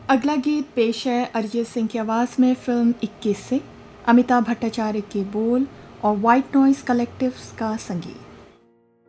अगला गीत पेश है अरिजीत सिंह की आवाज़ में फ़िल्म 21 से। अमिताभ भट्टाचार्य के बोल और व्हाइट नॉइज़ कलेक्टिव का संगीत।